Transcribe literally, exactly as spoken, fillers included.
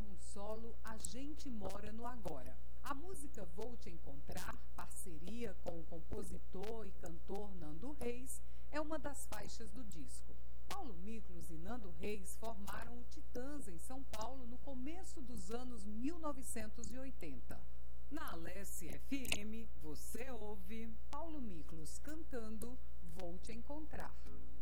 álbum solo A Gente Mora no Agora. A música Vou Te Encontrar, parceria com o compositor e cantor Nando Reis, é uma das faixas do disco. Paulo Miklos e Nando Reis formaram o Titãs em São Paulo no começo dos anos mil novecentos e oitenta. Na Alesse F M, você ouve Paulo Miklos cantando Vou Te Encontrar.